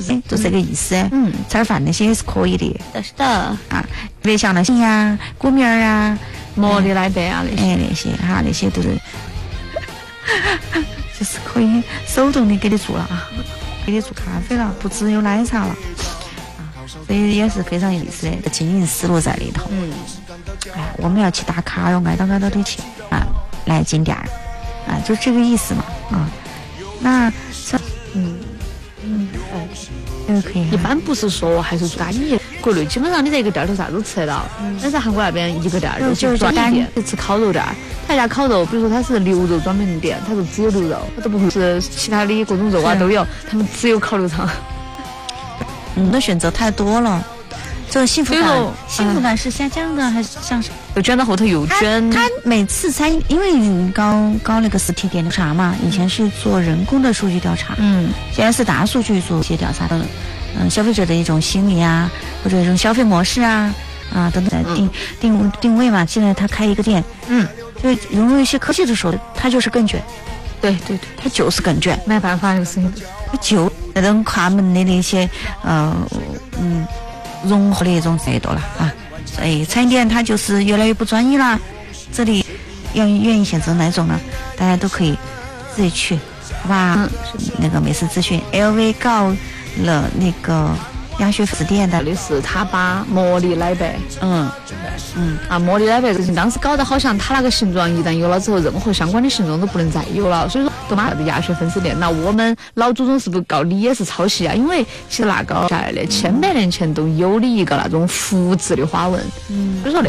就这个意思。吃点饭那些也是可以的。 是的啊，别像那些呀、果面儿啊、 茉莉奶白啊那些， 那些哈，那些都是就是可以手动的给你做了啊，给你做咖啡了，不只有奶茶了。所以也是非常有意思的经营思路在里头。我们要去打卡哟，挨到的去啊，来进店啊，就这个意思嘛啊。那这个可以。 一般不是说还是做干你国内基本上你在一个店头啥都吃得到，但在韩国那边一个店就是专业店，吃烤肉店，他家烤肉，比如说他是牛肉专门店，他就只有牛肉，他都不会是其他的各种肉啊都有，他们只有烤肉肠。 的选择太多了，这个幸福感是下降的还是上升？ 又卷到后头又卷。 他每次因为搞那个实体店调查嘛，以前是做人工的数据调查，现在是大数据做一些调查的，消费者的一种心理啊，或者一种消费模式啊等等定位嘛。现在他开一个店，就融入一些科技的时候，他就是更卷。 对， 他就是更卷， 没办法， 就那种跨门的那些融合的一种制度了啊。所以餐饮店它就是越来越不专一啦。这里愿意选择哪种呢？大家都可以自己去，好吧？那个美食咨询 ，LV 告了那个鸭血粉店的是他把茉莉奶白，茉莉奶白事情当时搞得好像它那个形状一旦有了之后，任何相关的形状都不能再有了，所以说都买的鸭血粉丝店。那我们老祖宗是不是告你也是抄袭啊？因为其实那个下来的千百年前都有的一个那种复制的花纹，比如说的